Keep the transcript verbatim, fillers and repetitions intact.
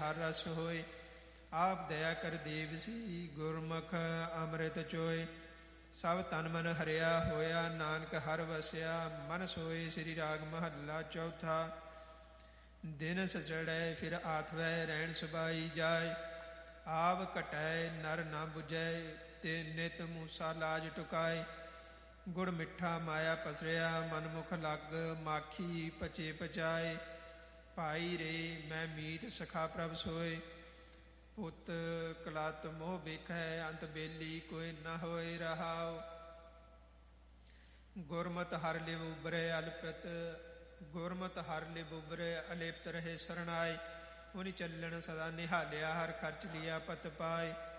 ਹਰ ਰਸ ਹੋਏ। ਆਪ ਦਇਆ ਕਰ ਦੇਵ ਸੀ ਗੁਰਮੁਖ ਅੰਮ੍ਰਿਤ ਚੋਏ। ਸਭ ਤਨ ਮਨ ਹਰਿਆ ਹੋਇਆ ਨਾਨਕ ਹਰ ਵਸਿਆ। ਮਨ ਸੋਏ ਸ੍ਰੀ ਰਾਗ ਮਹੱਲਾ ਚੌਥਾ। ਦਿਨ ਸਚੜੈ ਫਿਰ ਆਥਵੈ ਰਹਿਣ ਸੁਭਾਈ ਜਾਏ। ਆਵ ਘਟੈ ਨਰ ਨਾ ਬੁਝੈ ਤੇ ਨਿਤ ਮੂਸਾ ਲਾਜ ਟੁਕਾਏ। ਗੁੜ ਮਿੱਠਾ ਮਾਇਆ ਪਸਰਿਆ ਮਨ ਮੁਖ ਲੱਗ ਮਾਖੀ ਪਚੇ ਪਚਾਏ। ਭਾਈ ਰੇ ਮੈਂ ਮੀਤ ਸਖਾ ਪ੍ਰਭ ਸੋਏ। ਪੁੱਤ ਕਲਤ ਮੋਹ ਵੇਖੈ ਅੰਤ ਬੇਲੀ ਕੋਈ ਨਾ ਹੋਏ ਰਹਾਉ। ਗੁਰਮਤਿ ਹਰਿ ਲਿਵ ਉਬਰੇ ਅਲਪਿਤ ਗੁਰਮਤਿ ਹਰਿ ਲਿਵ ਉਬਰੇ ਅਲਿਪਤ ਰਹੇ ਸਰਣਾਏ। ਉਹਨੀ ਚੱਲਣ ਸਦਾ ਨਿਹਾਲਿਆ ਹਰ ਖਰਚ ਲਿਆ ਪਤ ਪਾਏ।